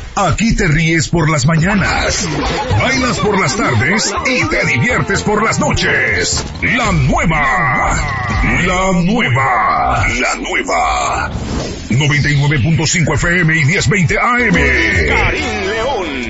Aquí te ríes por las mañanas, bailas por las tardes y te diviertes por las noches. La nueva 99.5 FM y 1020 AM. Karim León.